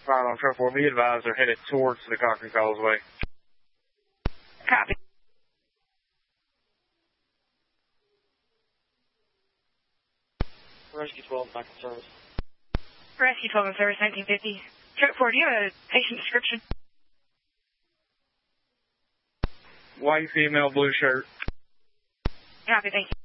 Fire on truck 4, be advised they're headed towards the Cochran Causeway. Copy. Rescue 12, back in service. Rescue 12 in service, 1950. Truck 4, do you have a patient description? White female, blue shirt. Copy, thank you.